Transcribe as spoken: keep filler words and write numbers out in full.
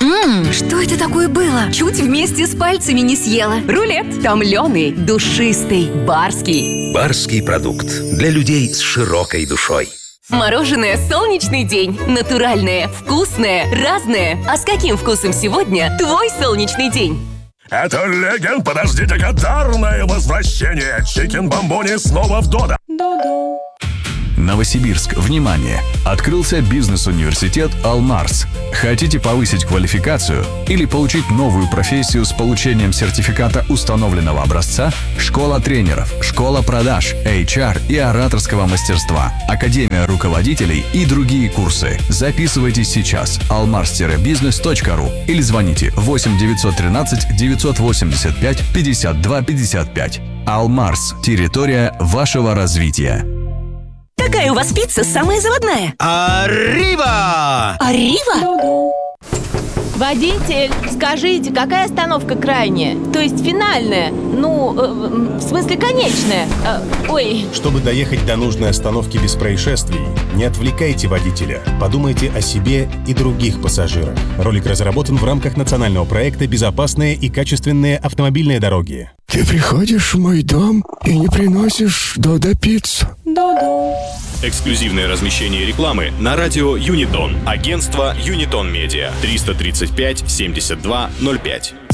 Ммм, что это такое было? Чуть вместе с пальцами не съела. Рулет томленый, душистый, барский. Барский продукт для людей с широкой душой. Мороженое «Солнечный день». Натуральное, вкусное, разное. А с каким вкусом сегодня твой солнечный день? Это легенд, подождите, кадарное возвращение. Чикен Бамбони снова в Додо. Додо. Новосибирск, внимание! Открылся бизнес-университет «Алмарс». Хотите повысить квалификацию или получить новую профессию с получением сертификата установленного образца? Школа тренеров, школа продаж, эйч ар и ораторского мастерства, академия руководителей и другие курсы. Записывайтесь сейчас. алмарс бизнес точка ру или звоните восемь девятьсот тринадцать девятьсот восемьдесят пять пятьдесят два пятьдесят пять. «Алмарс» – территория вашего развития. Какая у вас пицца самая заводная? Arriva! Arriva? Водитель, скажите, какая остановка крайняя? То есть финальная? Ну, э, в смысле конечная? Э, ой. Чтобы доехать до нужной остановки без происшествий, не отвлекайте водителя. Подумайте о себе и других пассажирах. Ролик разработан в рамках национального проекта «Безопасные и качественные автомобильные дороги». Ты приходишь в мой дом и не приносишь Додо пиццу. Додо. Эксклюзивное размещение рекламы на радио Юнитон. Агентство Юнитон Медиа. триста тридцать пять семьдесят два ноль пять.